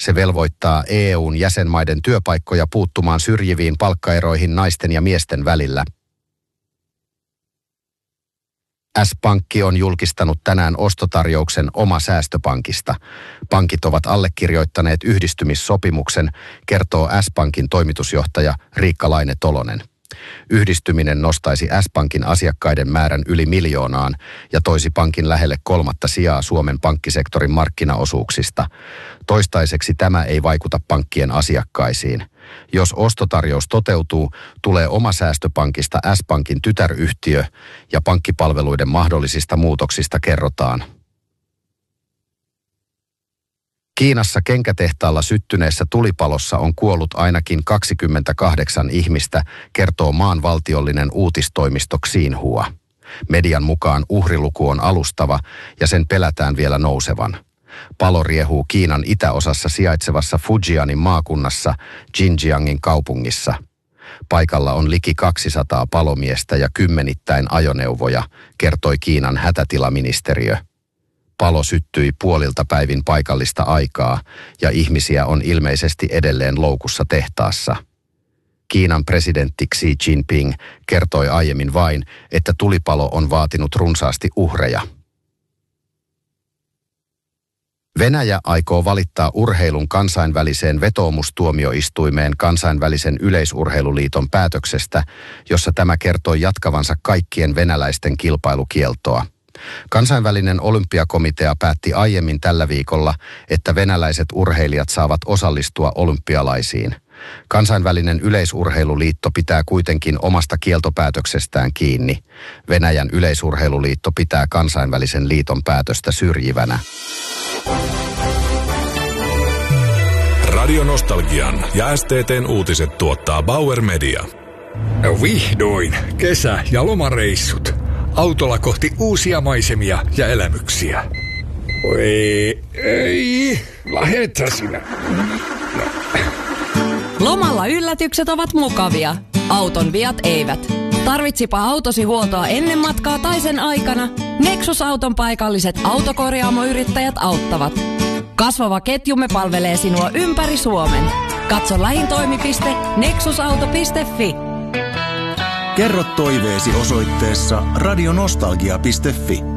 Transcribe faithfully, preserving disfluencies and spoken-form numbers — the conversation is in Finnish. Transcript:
Se velvoittaa E U:n jäsenmaiden työpaikkoja puuttumaan syrjiviin palkkaeroihin naisten ja miesten välillä. S-Pankki on julkistanut tänään ostotarjouksen Oma säästöpankista. Pankit ovat allekirjoittaneet yhdistymissopimuksen, kertoo S-Pankin toimitusjohtaja Riikka Laine-Tolonen. Yhdistyminen nostaisi S-Pankin asiakkaiden määrän yli miljoonaan ja toisi pankin lähelle kolmatta sijaa Suomen pankkisektorin markkinaosuuksista. Toistaiseksi tämä ei vaikuta pankkien asiakkaisiin. Jos ostotarjous toteutuu, tulee Oma säästöpankista S-Pankin tytäryhtiö ja pankkipalveluiden mahdollisista muutoksista kerrotaan. Kiinassa kenkätehtaalla syttyneessä tulipalossa on kuollut ainakin kaksikymmentäkahdeksan ihmistä, kertoo maan valtiollinen uutistoimisto Xinhua. Median mukaan uhriluku on alustava ja sen pelätään vielä nousevan. Palo riehuu Kiinan itäosassa sijaitsevassa Fujianin maakunnassa Xinjiangin kaupungissa. Paikalla on liki kaksisataa palomiestä ja kymmenittäin ajoneuvoja, kertoi Kiinan hätätilaministeriö. Palo syttyi puolilta päivin paikallista aikaa ja ihmisiä on ilmeisesti edelleen loukussa tehtaassa. Kiinan presidentti Xi Jinping kertoi aiemmin vain, että tulipalo on vaatinut runsaasti uhreja. Venäjä aikoo valittaa urheilun kansainväliseen vetoomustuomioistuimeen kansainvälisen yleisurheiluliiton päätöksestä, jossa tämä kertoi jatkavansa kaikkien venäläisten kilpailukieltoa. Kansainvälinen olympiakomitea päätti aiemmin tällä viikolla, että venäläiset urheilijat saavat osallistua olympialaisiin. Kansainvälinen yleisurheiluliitto pitää kuitenkin omasta kieltopäätöksestään kiinni. Venäjän yleisurheiluliitto pitää kansainvälisen liiton päätöstä syrjivänä. Radio Nostalgian ja S T T:n uutiset tuottaa Bauer Media. Vihdoin kesä- ja lomareissut. Autolla kohti uusia maisemia ja elämyksiä. Oi, ei, lähetä sinä. No. Lomalla yllätykset ovat mukavia, auton viat eivät. Tarvitsipa autosi huoltoa ennen matkaa tai sen aikana, Nexus-auton paikalliset autokorjaamoyrittäjät auttavat. Kasvava ketjumme palvelee sinua ympäri Suomen. Katso lähin toimipiste nexusauto piste fi. Kerro toiveesi osoitteessa radionostalgia piste fi.